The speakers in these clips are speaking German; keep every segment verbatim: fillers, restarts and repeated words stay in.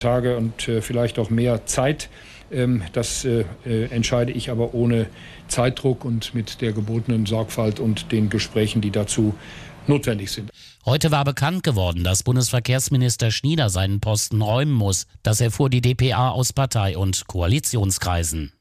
Tage und äh, vielleicht auch mehr Zeit. Ähm, das äh, äh, entscheide ich aber ohne Zeitdruck und mit der gebotenen Sorgfalt und den Gesprächen, die dazu notwendig sind. Heute war bekannt geworden, dass Bundesverkehrsminister Schnieder seinen Posten räumen muss. Das erfuhr die D P A aus Partei- und Koalitionskreisen.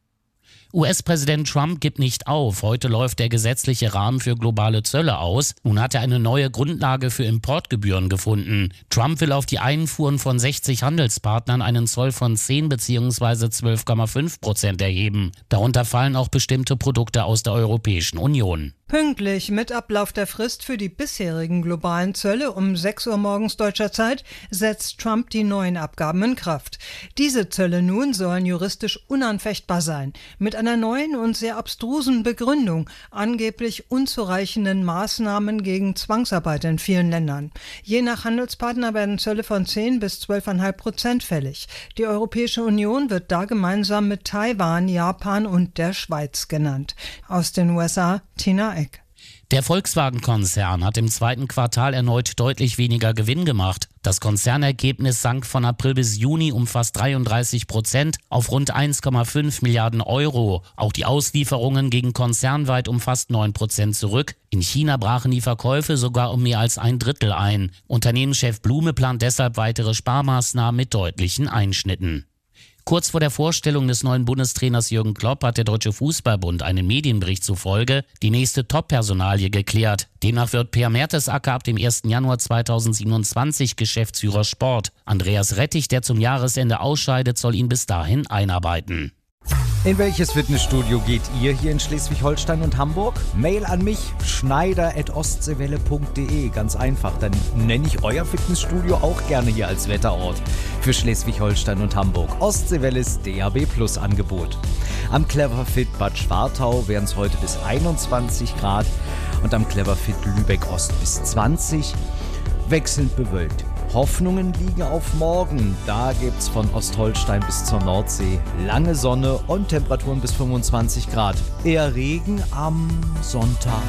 U S-Präsident Trump gibt nicht auf. Heute läuft der gesetzliche Rahmen für globale Zölle aus. Nun hat er eine neue Grundlage für Importgebühren gefunden. Trump will auf die Einfuhren von sechzig Handelspartnern einen Zoll von zehn bzw. zwölf Komma fünf Prozent erheben. Darunter fallen auch bestimmte Produkte aus der Europäischen Union. Pünktlich mit Ablauf der Frist für die bisherigen globalen Zölle um sechs Uhr morgens deutscher Zeit setzt Trump die neuen Abgaben in Kraft. Diese Zölle nun sollen juristisch unanfechtbar sein, mit einer neuen und sehr abstrusen Begründung, angeblich unzureichenden Maßnahmen gegen Zwangsarbeit in vielen Ländern. Je nach Handelspartner werden Zölle von zehn bis zwölf Komma fünf Prozent fällig. Die Europäische Union wird da gemeinsam mit Taiwan, Japan und der Schweiz genannt. Aus den U S A, Tina Eck. Der Volkswagen-Konzern hat im zweiten Quartal erneut deutlich weniger Gewinn gemacht. Das Konzernergebnis sank von April bis Juni um fast dreiunddreißig Prozent auf rund eins Komma fünf Milliarden Euro. Auch die Auslieferungen gingen konzernweit um fast neun Prozent zurück. In China brachen die Verkäufe sogar um mehr als ein Drittel ein. Unternehmenschef Blume plant deshalb weitere Sparmaßnahmen mit deutlichen Einschnitten. Kurz vor der Vorstellung des neuen Bundestrainers Jürgen Klopp hat der Deutsche Fußballbund einen Medienbericht zufolge die nächste Top-Personalie geklärt. Demnach wird Per Mertesacker ab dem ersten Januar zweitausendsiebenundzwanzig Geschäftsführer Sport. Andreas Rettich, der zum Jahresende ausscheidet, soll ihn bis dahin einarbeiten. In welches Fitnessstudio geht ihr hier in Schleswig-Holstein und Hamburg? Mail an mich, schneider at ostseewelle punkt de. Ganz einfach, dann nenne ich euer Fitnessstudio auch gerne hier als Wetterort für Schleswig-Holstein und Hamburg. Ostseewelles D A B Plus Angebot. Am Cleverfit Bad Schwartau wären es heute bis einundzwanzig Grad und am Cleverfit Lübeck Ost bis zwanzig. Wechselnd bewölkt. Hoffnungen liegen auf morgen. Da gibt's von Ostholstein bis zur Nordsee lange Sonne und Temperaturen bis fünfundzwanzig Grad. Eher Regen am Sonntag.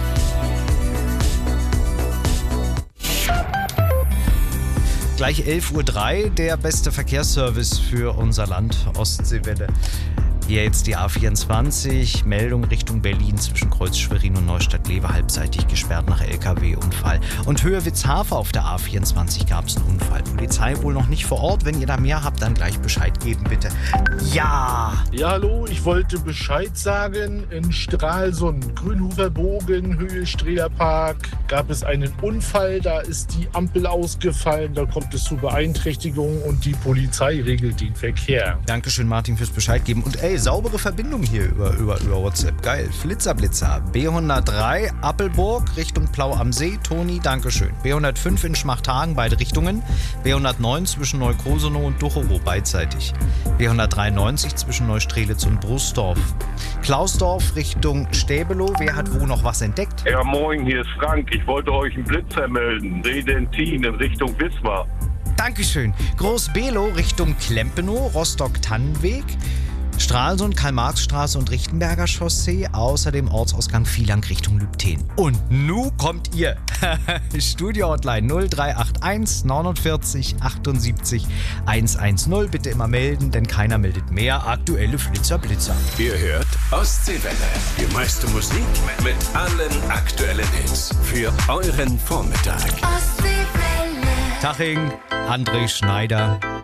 Gleich elf Uhr drei, der beste Verkehrsservice für unser Land, Ostseewelle. Hier jetzt die A vierundzwanzig, Meldung Richtung Berlin zwischen Kreuz Schwerin und Neustadt-Lewe halbseitig gesperrt nach L K W-Unfall. Und Höhe Witzhafe auf der A vierundzwanzig gab es einen Unfall. Polizei wohl noch nicht vor Ort. Wenn ihr da mehr habt, dann gleich Bescheid geben, bitte. Ja! Ja, hallo, ich wollte Bescheid sagen. In Stralsund, Grünhofer Bogen, Höhe Strehlerpark, gab es einen Unfall. Da ist die Ampel ausgefallen, da kommt es zu Beeinträchtigungen und die Polizei regelt den Verkehr. Dankeschön, Martin, fürs Bescheid geben. Und ey, saubere Verbindung hier über, über, über WhatsApp. Geil. Flitzerblitzer. B hundertdrei Appelburg Richtung Plau am See. Toni, Dankeschön. B hundertfünf in Schmachthagen, beide Richtungen. B hundertneun zwischen Neukrosenow und Ducherow, beidseitig. B hundertdreiundneunzig zwischen Neustrelitz und Brusdorf. Klausdorf Richtung Stäbelow. Wer hat wo noch was entdeckt? Ja, moin, hier ist Frank. Ich wollte euch einen Blitzer melden. Redentin in Richtung Wismar. Dankeschön. Groß-Below Richtung Klempenow, Rostock-Tannenweg. Stralsund, Karl-Marx-Straße und Richtenberger Chaussee, außerdem Ortsausgang Vielang Richtung Lübten. Und nu kommt ihr. Studio-Hotline null drei acht eins neunundvierzig achtundsiebzig hundertzehn. Bitte immer melden, denn keiner meldet mehr. Aktuelle Flitzer-Blitzer. Ihr hört Ostseewelle. Die meiste Musik mit allen aktuellen Hits. Für euren Vormittag. Ostseewelle. Taching, André Schneider.